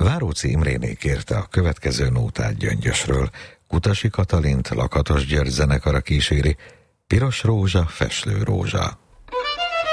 Váróczy Imréné kérte a következő nótát Gyöngyösről. Kutasi Katalint Lakatos György zenekara kíséri. Piros rózsa, feslő rózsa.